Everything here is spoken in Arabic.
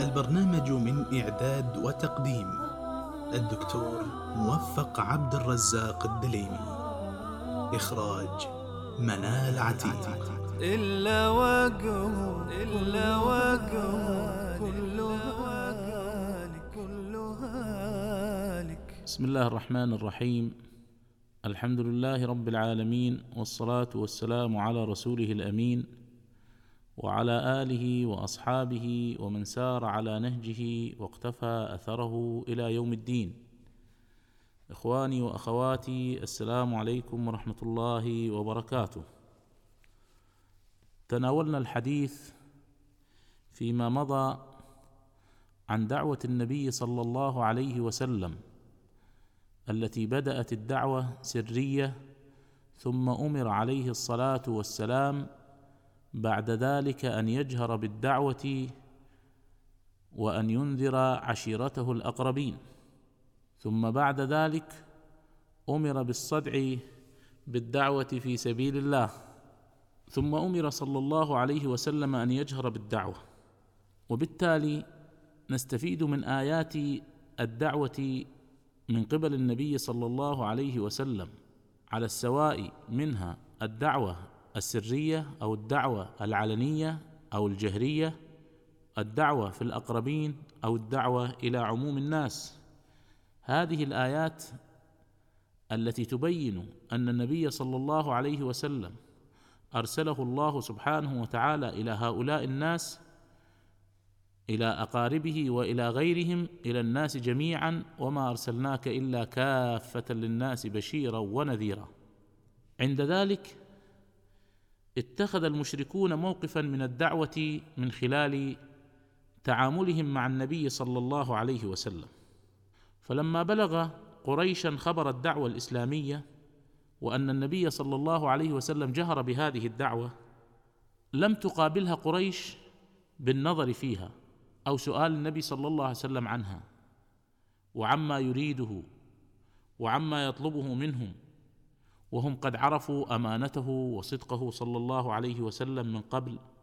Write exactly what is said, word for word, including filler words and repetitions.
البرنامج من إعداد وتقديم الدكتور موفق عبد الرزاق الدليمي. إخراج منال عتيق. إلا وجهه إلا وجهه كلها هالك كلها هالك. بسم الله الرحمن الرحيم. الحمد لله رب العالمين، والصلاة والسلام على رسوله الأمين وعلى آله وأصحابه ومن سار على نهجه واقتفى أثره إلى يوم الدين. إخواني وأخواتي، السلام عليكم ورحمة الله وبركاته. تناولنا الحديث فيما مضى عن دعوة النبي صلى الله عليه وسلم التي بدأت الدعوة سرية، ثم أمر عليه الصلاة والسلام بعد ذلك أن يجهر بالدعوة وأن ينذر عشيرته الأقربين، ثم بعد ذلك أمر بالصدع بالدعوة في سبيل الله، ثم أمر صلى الله عليه وسلم أن يجهر بالدعوة. وبالتالي نستفيد من آيات الدعوة من قبل النبي صلى الله عليه وسلم على السواء، منها الدعوة السرية أو الدعوة العلنية أو الجهرية، الدعوة في الأقربين أو الدعوة إلى عموم الناس. هذه الآيات التي تبين أن النبي صلى الله عليه وسلم أرسله الله سبحانه وتعالى إلى هؤلاء الناس، إلى أقاربه وإلى غيرهم، إلى الناس جميعا، وما أرسلناك إلا كافة للناس بشيرا ونذيرا. عند ذلك اتخذ المشركون موقفا من الدعوة من خلال تعاملهم مع النبي صلى الله عليه وسلم. فلما بلغ قريشا خبر الدعوة الإسلامية وأن النبي صلى الله عليه وسلم جهر بهذه الدعوة، لم تقابلها قريش بالنظر فيها أو سؤال النبي صلى الله عليه وسلم عنها وعما يريده وعما يطلبه منهم، وهم قد عرفوا أمانته وصدقه صلى الله عليه وسلم من قبل،